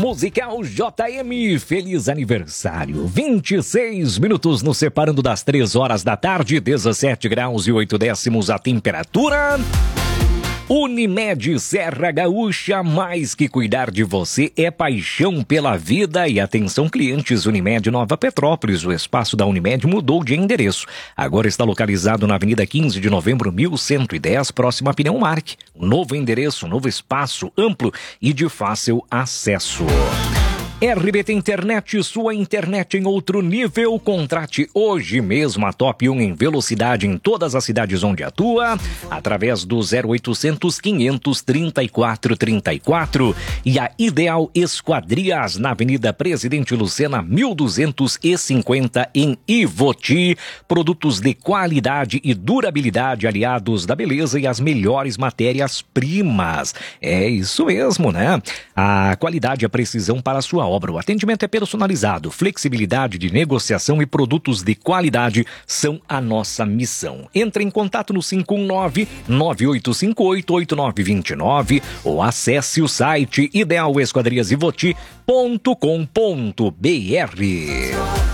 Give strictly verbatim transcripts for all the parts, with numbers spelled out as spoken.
Musical J M, feliz aniversário. vinte e seis minutos nos separando das três horas da tarde, dezessete graus e oito décimos a temperatura. Unimed Serra Gaúcha, mais que cuidar de você, é paixão pela vida. E atenção clientes, Unimed Nova Petrópolis, o espaço da Unimed mudou de endereço. Agora está localizado na Avenida quinze de novembro, mil cento e dez, próximo a Pneu Marque. Um novo endereço, um novo espaço amplo e de fácil acesso. R B T Internet, sua internet em outro nível. Contrate hoje mesmo a Top um em velocidade em todas as cidades onde atua, através do zero oitocentos, quinhentos, trinta e quatro, trinta e quatro. E a Ideal Esquadrias, na Avenida Presidente Lucena, mil duzentos e cinquenta, em Ivoti. Produtos de qualidade e durabilidade, aliados da beleza e as melhores matérias-primas. É isso mesmo, né? A qualidade e a precisão para a sua obra. O atendimento é personalizado, flexibilidade de negociação e produtos de qualidade são a nossa missão. Entre em contato no cinco um nove, nove oito cinco oito, oito nove dois nove ou acesse o site ideal esquadrias ivoti ponto com ponto b r.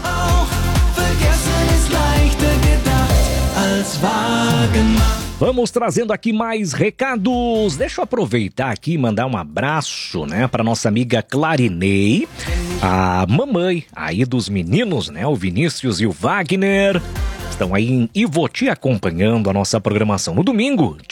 Vamos trazendo aqui mais recados. Deixa eu aproveitar aqui e mandar um abraço, né, para nossa amiga Clarinei, a mamãe aí dos meninos, né, o Vinícius e o Wagner. Estão aí em Ivoti acompanhando a nossa programação. No domingo,